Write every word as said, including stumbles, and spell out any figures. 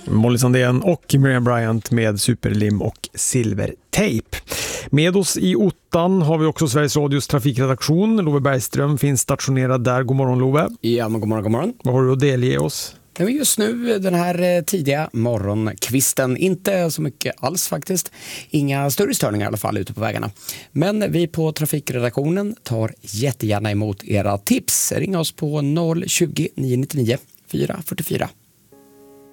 Molly Sandén och Miriam Bryant med superlim och silvertejp. Med oss i Ottan har vi också Sveriges Radios trafikredaktion. Love Bergström finns stationerad där. God morgon Love. Ja, men god morgon, god morgon. Vad har du att delge oss? Just nu den här tidiga morgonkvisten, inte så mycket alls faktiskt. Inga större störningar i alla fall ute på vägarna. Men vi på trafikredaktionen tar jättegärna emot era tips. Ring oss på noll tjugo, nio nio nio, fyra fyra fyra.